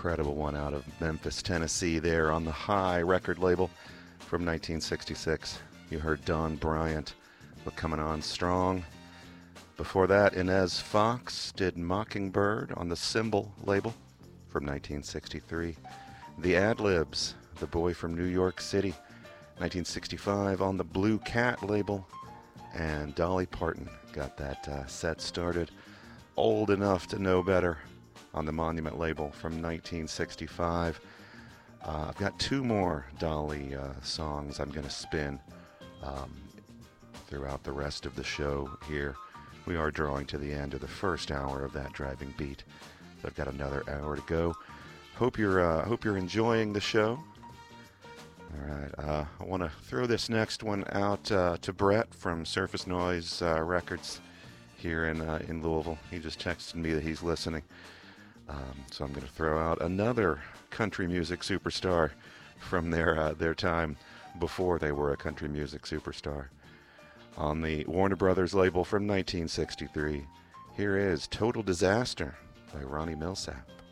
incredible one out of Memphis, Tennessee, there on the High record label from 1966. You heard Don Bryant with Coming On Strong. Before that, Inez Fox did Mockingbird on the Symbol label from 1963. The Ad-Libs, The Boy from New York City, 1965 on the Blue Cat label. And Dolly Parton got that set started, Old Enough to Know Better, on the Monument label from 1965. I've got two more Dolly songs I'm going to spin throughout the rest of the show here. We are drawing to the end of the first hour of that driving beat. So I've got another hour to go. Hope you're enjoying the show. All right, I want to throw this next one out to Brett from Surface Noise Records here in Louisville. He just texted me that he's listening. So I'm going to throw out another country music superstar from their time before they were a country music superstar. On the Warner Brothers label from 1963, here is Total Disaster by Ronnie Milsap.